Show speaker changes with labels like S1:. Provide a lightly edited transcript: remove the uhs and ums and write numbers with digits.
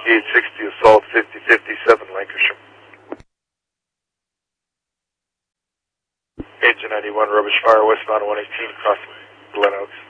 S1: 860 Assault 5057 Lancashire. Agent 91 Rubbish Fire westbound 118 across Glen Oaks.